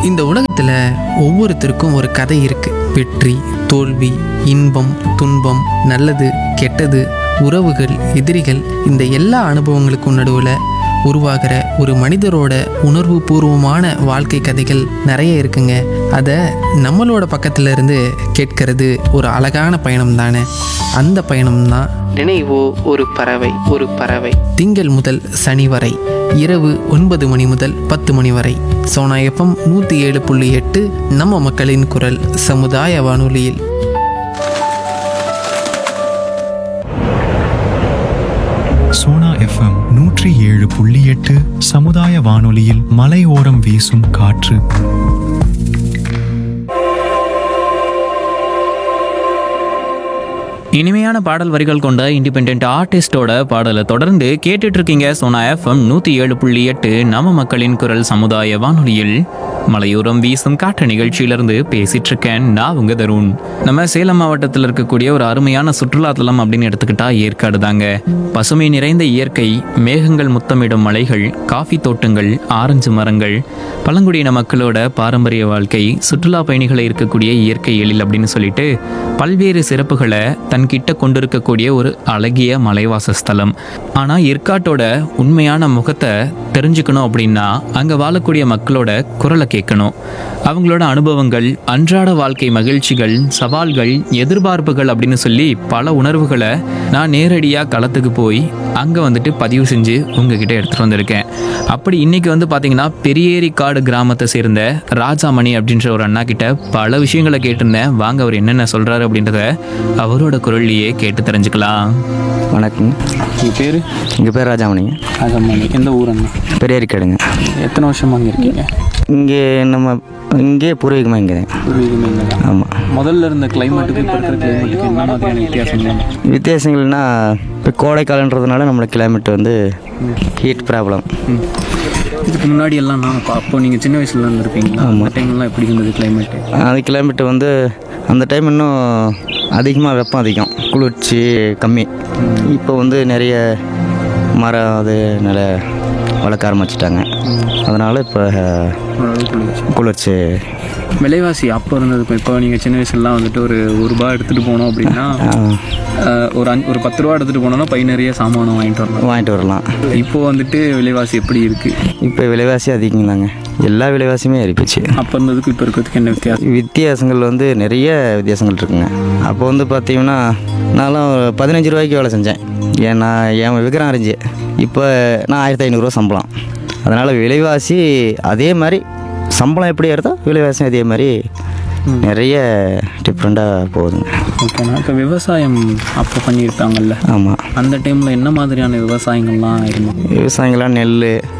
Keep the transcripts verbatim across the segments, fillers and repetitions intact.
இந்த உலகத்தில் ஒவ்வொருத்தருக்கும் ஒரு கதை இருக்கு. வெற்றி, தோல்வி, இன்பம், துன்பம், நல்லது, கெட்டது, உறவுகள், எதிரிகள், இந்த எல்லா அனுபவங்களுக்கும் நடுவில் உருவாகிற ஒரு மனிதரோட உணர்வு பூர்வமான வாழ்க்கை கதைகள் நிறைய இருக்குங்க. அதை நம்மளோட பக்கத்துல இருந்து கேட்கறது ஒரு அழகான பயணம் தானே. அந்த பயணம் தான் நினைவோ ஒரு பறவை. ஒரு பறவை திங்கள் முதல் சனி வரை இரவு ஒன்பது மணி முதல் பத்து மணி வரை சோனா எஃப்எம் நூற்றி ஏழு புள்ளி எட்டு நம்ம மக்களின் குரல் சமுதாய வானொலியில். சோனா எஃப்எம் நூற்றி ஏழு புள்ளி எட்டு சமுதாய வானொலியில் மலையோரம் வீசும் காற்று. இனிமையான பாடல் வரிகள் கொண்ட இண்டிபெண்ட் ஆர்டிஸ்டோட பாடலை தொடர்ந்து கேட்டுட்டு இருக்கீங்க. சோனா எஃப்எம் நூற்றி ஏழு புள்ளி எட்டு நம்ம மக்களின் குரல் சமுதாய வானொலியில் மலையோரம் வீசும் காற்று நிகழ்ச்சியிலிருந்து பேசிட்டு இருக்கேன். நான் உங்க தருண். நம்ம சேலம் மாவட்டத்தில் இருக்கக்கூடிய ஒரு அருமையான சுற்றுலாத்தலம் அப்படின்னு எடுத்துக்கிட்டா ஏற்காடு தாங்க. பசுமை நிறைந்த இயற்கை, மேகங்கள் முத்தமிடும் மலைகள், காஃபி தோட்டங்கள், ஆரஞ்சு மரங்கள், பழங்குடியின மக்களோட பாரம்பரிய வாழ்க்கை, சுற்றுலா பயணிகளை இருக்கக்கூடிய இயற்கை எழில் அப்படின்னு சொல்லிட்டு பல்வேறு சிறப்புகளை தன்கிட்ட கொண்டிருக்கக்கூடிய ஒரு அழகிய மலைவாச ஸ்தலம். ஆனால் ஏற்காட்டோட உண்மையான முகத்தை தெரிஞ்சுக்கணும் அப்படின்னா அங்கே வாழக்கூடிய மக்களோட குரலை கேட்கணும். அவங்களோட அனுபவங்கள், அன்றாட வாழ்க்கை மகிழ்ச்சிகள், சவால்கள், எதிர்பார்ப்புகள் அப்படின்னு சொல்லி பல உணர்வுகளை நான் நேரடியாக களத்துக்கு போய் அங்கே வந்துட்டு பதிவு செஞ்சு உங்ககிட்ட எடுத்துகிட்டு வந்திருக்கேன். அப்படி இன்னைக்கு வந்து பார்த்தீங்கன்னா பெரியேரிக்காடு கிராமத்தை சேர்ந்த ராஜாமணி அப்படின்ற ஒரு அண்ணா கிட்ட பல விஷயங்களை கேட்டிருந்தேன். வாங்க அவர் என்னென்ன சொல்கிறாரு அப்படின்றத அவரோட குரல்லையே கேட்டு தெரிஞ்சுக்கலாம். வணக்கம். உங்கள் பேர்? எங்கள் பேர் ராஜாமணிங்க. ராஜாமணி. எந்த ஊருங்க? பெரியேரிக்காடுங்க. எத்தனை வருஷமாக இங்கே இருக்கீங்க? இங்கே நம்ம இங்கே பூர்வீகமாக இங்கே தான். பூர்வீகமாக இங்கே தான். ஆமாம். முதல்ல இருந்த கிளைமேட்டுக்கு இப்போ இருக்கிற கிளைமேட்டுக்கு என்ன மாதிரியான வித்தியாசங்கள்? வித்தியாசங்கள்னா இப்போ கோடைக்காலன்றதுனால நம்மளுக்கு கிளைமேட் வந்து ஹீட் ப்ராப்ளம். இதுக்கு முன்னாடி எல்லாம் நான் அப்போ நீங்கள் சின்ன வயசுல இருந்திருப்பீங்களா? அந்த டைம்லாம் எப்படி இருந்தது கிளைமேட்டு? அது கிளைமேட்டு வந்து அந்த டைம் இன்னும் அதிகமாக வெப்பம் அதிகம், குளிர்ச்சி கம்மி. இப்போ வந்து நிறைய மரம் அது நில வளர்க்க ஆரம்பிச்சிட்டாங்க. அதனால் இப்போ குளிர்ச்சி. விலைவாசி அப்போ இருந்ததுக்கும் இப்போ நீங்கள் சின்ன வயசுலாம் வந்துட்டு ஒரு ஒரு ரூபா எடுத்துகிட்டு போனோம் அப்படின்னா ஒரு அஞ்சு ஒரு பத்து ரூபா எடுத்துகிட்டு போனோம்னா பை நிறைய சாமானம் வாங்கிட்டு வரலாம் வாங்கிட்டு வரலாம் இப்போது வந்துட்டு விலைவாசி எப்படி இருக்குது? இப்போ விலைவாசி அதிகம் தாங்க. எல்லா விலைவாசியுமே ஏறிப்போச்சு. அப்போ இருந்ததுக்கு இப்போ இருக்கிறதுக்கு என்ன வித்தியாசம்? வித்தியாசங்கள் வந்து நிறைய வித்தியாசங்கள் இருக்குங்க. அப்போ வந்து பார்த்தீங்கன்னா நான்லாம் பதினஞ்சு ரூபாய்க்கு வேலை செஞ்சேன். ஏன்னா என் விற்கிறான் இருந்துச்சு. இப்போ நான் ஆயிரத்தி ஐநூறுரூவா சம்பளம். அதனால் விலைவாசி அதே மாதிரி சம்பளம் எப்படி ஏறுதோ விலைவாசி அதே மாதிரி நிறைய டிஃப்ரெண்ட்டாக போகுதுங்க. ஓகேண்ணா. இப்போ விவசாயம் அப்போ பண்ணியிருப்பாங்கல்ல? ஆமாம். அந்த டைமில் என்ன மாதிரியான விவசாயங்கள்லாம் இருந்தது? விவசாயங்கள்லாம் நெல்,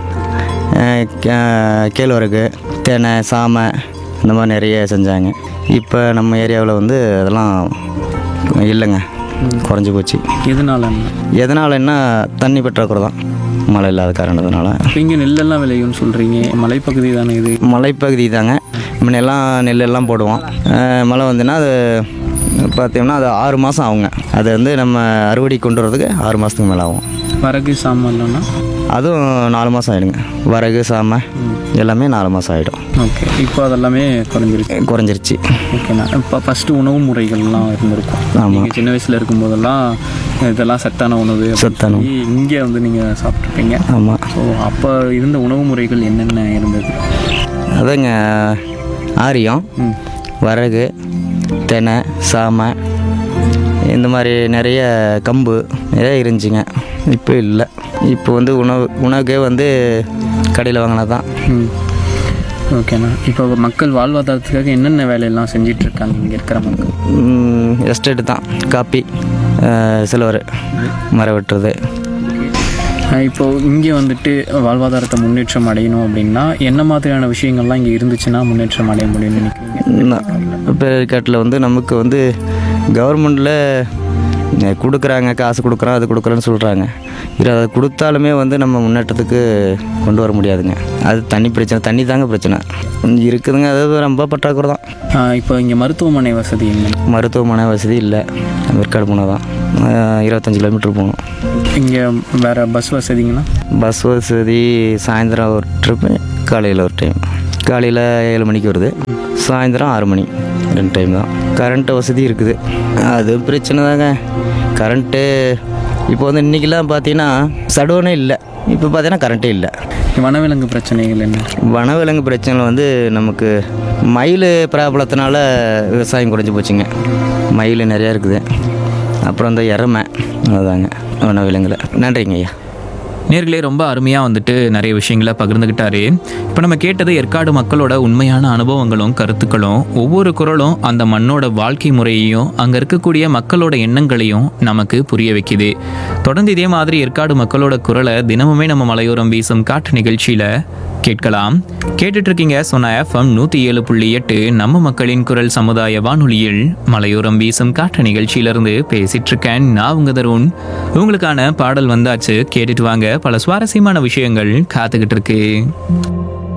கேழ்வரகு, தெனை, சாமை இந்த மாதிரி நிறைய செஞ்சாங்க. இப்போ நம்ம ஏரியாவில் வந்து அதெல்லாம் இல்லைங்க, குறைஞ்சி போச்சு. எதனால? எதனாலன்னா தண்ணி பற்றாக்குறை தான், மழை இல்லாத காரணத்தினால. இப்போ இங்கே நெல்லெல்லாம் விளையும்னு சொல்கிறீங்க, மலைப்பகுதி தானே இது? மலைப்பகுதி தாங்க. முன்னெல்லாம் நெல்லெல்லாம் போடுவோம். மழை வந்துன்னா அது பார்த்தோம்னா அது ஆறு மாதம் ஆகுங்க. அதை வந்து நம்ம அறுவடை கொண்டு வரதுக்கு ஆறு மாதத்துக்கு மேலே ஆகும். வரகு சாமை இல்லைன்னா அதுவும் நாலு மாதம் ஆகிடுங்க. வரகு சாமை எல்லாமே நாலு மாதம் ஆகிடும். ஓகே. இப்போ அதெல்லாமே குறைஞ்சிருச்சு குறைஞ்சிருச்சு ஓகேண்ணா. இப்போ ஃபஸ்ட்டு உணவு முறைகள்லாம் இருந்திருக்கும். ஆமாம். சின்ன வயசில் இருக்கும்போதெல்லாம் இதெல்லாம் சத்தான உணவு சத்தான இங்கே வந்து நீங்கள் சாப்பிட்ருப்பீங்க. ஆமாம். ஸோ அப்போ இருந்த உணவு முறைகள் என்னென்ன இருந்தது? அதாங்க ஆரியம், வரகு, தெனை, சாமை இந்த மாதிரி நிறைய கம்பு நிறைய இருந்துச்சுங்க. இப்போ இல்லை. இப்போ வந்து உணவு உணவுக்கே வந்து கடையில் வாங்கினா தான். ம் ஓகேண்ணா. இப்போ மக்கள் வாழ்வாதாரத்துக்காக என்னென்ன வேலையெல்லாம் செஞ்சிட்ருக்காங்க இங்கே இருக்கிற மக்கள்? எஸ்டேட்டு தான். காப்பி, சிலவர் மரம் வெட்டுறது. இப்போது இங்கே வந்துட்டு வாழ்வாதாரத்தை முன்னேற்றம் அடையணும் அப்படின்னா என்ன மாதிரியான விஷயங்கள்லாம் இங்கே இருந்துச்சுன்னா முன்னேற்றம் அடைய முடியும்னு நினைக்கிறீங்க? இப்போ காட்டில் வந்து நமக்கு வந்து கவர்மெண்டில் கொடுக்குறாங்க, காசு கொடுக்குறோம், அது கொடுக்குறேன்னு சொல்கிறாங்க. இது அதை கொடுத்தாலுமே வந்து நம்ம முன்னேற்றத்துக்கு கொண்டு வர முடியாதுங்க. அது தண்ணி பிரச்சனை, தண்ணி தாங்க பிரச்சனை இருக்குதுங்க. அதாவது ரொம்ப பற்றாக்குறை தான். இப்போ இங்கே மருத்துவமனை வசதி எங்கே? மருத்துவமனை வசதி இல்லை. ஏற்காடு போனால் தான் இருபத்தஞ்சி கிலோமீட்டர் போகணும். இங்கே வேறு பஸ் வசதிங்கன்னா? பஸ் வசதி சாயந்தரம் ஒரு ட்ரிப்பு, காலையில் ஒரு டைம். காலையில் ஏழு மணிக்கு வருது, சாயந்தரம் ஆறு மணி, ரெண்டு டைம் தான். கரண்ட்டு வசதி இருக்குது, அது பிரச்சனை தாங்க. கரண்ட்டு இப்போ வந்து இன்றைக்கெல்லாம் பார்த்தீங்கன்னா சடோனே இல்லை, இப்போ பார்த்தீங்கன்னா கரண்ட்டே இல்லை. வனவிலங்கு பிரச்சனைகள் என்ன? வனவிலங்கு பிரச்சனை வந்து நமக்கு மயில் ப்ராப்ளத்தினால விவசாயம் குறைஞ்சி போச்சுங்க. மயில் நிறையா இருக்குது, அப்புறம் இந்த எருமை, அதுதாங்க வனவிலங்குல. நன்றிங்க ஐயா. நேர்களே ரொம்ப அருமையாக வந்துட்டு நிறைய விஷயங்களை பகிர்ந்துக்கிட்டாரு. இப்போ நம்ம கேட்டது ஏற்காடு மக்களோட உண்மையான அனுபவங்களும் கருத்துக்களும். ஒவ்வொரு குரலும் அந்த மண்ணோட வாழ்க்கை முறையையும் அங்கே இருக்கக்கூடிய மக்களோட எண்ணங்களையும் நமக்கு புரிய வைக்குது. தொடர்ந்து இதே மாதிரி ஏற்காடு மக்களோட குரலை தினமுமே நம்ம மலையோரம் வீசும் காற்று நிகழ்ச்சியில் கேட்கலாம். கேட்டுட்டு இருக்கீங்க சோனா எஃப்எம் நூற்றி ஏழு புள்ளி எட்டு நம்ம மக்களின் குரல் சமுதாய வானொலியில் மலையோரம் வீசும் காற்று நிகழ்ச்சியிலிருந்து பேசிட்டு இருக்கேன் நான் உங்க தருண். உங்களுக்கான பாடல் வந்தாச்சு, கேட்டுட்டு வாங்க. பல சுவாரஸ்யமான விஷயங்கள் காத்துக்கிட்டு இருக்கு.